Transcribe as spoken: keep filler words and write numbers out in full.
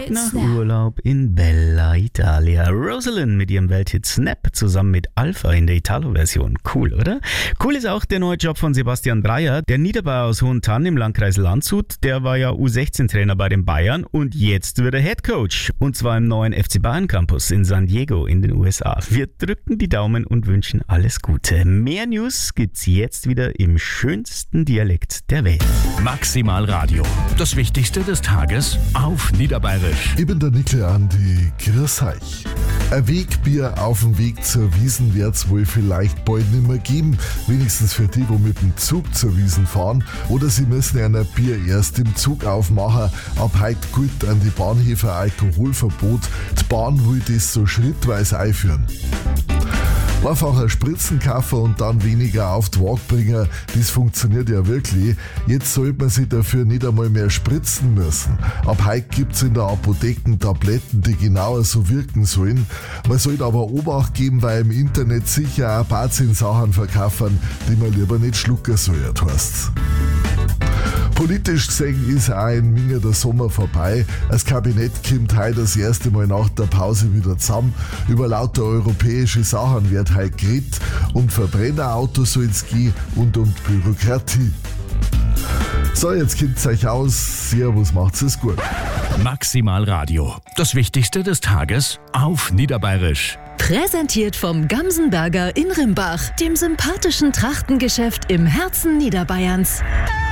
Nach Urlaub in Bella Italia. Rosalind mit ihrem Welthit Snap zusammen mit Alpha in der Italo-Version. Cool, oder? Cool ist auch der neue Job von Sebastian Breyer, der Niederbayer aus Hohentann im Landkreis Landshut. Der war ja U sechzehn Trainer bei den Bayern und jetzt wird er Headcoach. Und zwar im neuen F C Bayern Campus in San Diego in den U S A. Wir drücken die Daumen und wünschen alles Gute. Mehr News gibt's jetzt wieder im schönsten Dialekt der Welt. Maximal Radio. Das Wichtigste des Tages auf Niederbayerisch. Ich bin der Nickel Andi, grüß euch. Ein Wegbier auf dem Weg zur Wiesn wird's wohl vielleicht bald nicht mehr geben. Wenigstens für die, die mit dem Zug zur Wiesn fahren. Oder sie müssen ja ein Bier erst im Zug aufmachen. Ab heute gilt an die Bahnhöfe Alkoholverbot. Die Bahn will das so schrittweise einführen. Einfach ein Spritzenkaffer und dann weniger auf die Waage bringen, das funktioniert ja wirklich. Jetzt sollte man sich dafür nicht einmal mehr spritzen müssen. Ab heute gibt es in der Apotheken Tabletten, die genauer so wirken sollen. Man sollte aber Obacht geben, weil im Internet sicher auch Blödsinn-Sachen verkaufen, die man lieber nicht schlucken soll, heißt's. Politisch gesehen ist auch in Minga der Sommer vorbei. Das Kabinett kommt heute das erste Mal nach der Pause wieder zusammen. Über lauter europäische Sachen wird heute geredet. Um Verbrennerautos soll es gehen und um die Bürokratie. So, jetzt kennt's euch aus. Servus, macht's es gut. Maximal Radio. Das Wichtigste des Tages auf Niederbayerisch. Präsentiert vom Gamsenberger in Rimbach, dem sympathischen Trachtengeschäft im Herzen Niederbayerns.